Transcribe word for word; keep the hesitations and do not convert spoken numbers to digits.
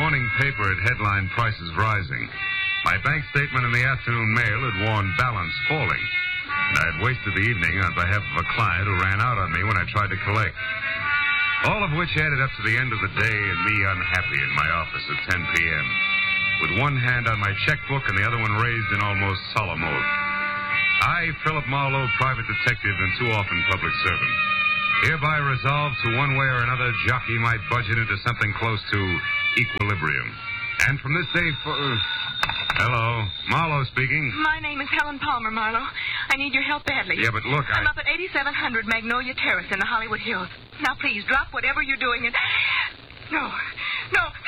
morning paper had headlined prices rising. My bank statement in the afternoon mail had warned balance falling. And I had wasted the evening on behalf of a client who ran out on me when I tried to collect. All of which added up to the end of the day and me unhappy in my office at ten p.m. with one hand on my checkbook and the other one raised in almost solemn oath. I, Philip Marlowe, private detective and too often public servant, hereby resolve to one way or another jockey my budget into something close to equilibrium. And from this day for... Hello, Marlowe speaking. My name is Helen Palmer, Marlowe. I need your help badly. Yeah, but look, I... I'm up at eighty-seven hundred Magnolia Terrace in the Hollywood Hills. Now, please, drop whatever you're doing and... No, no,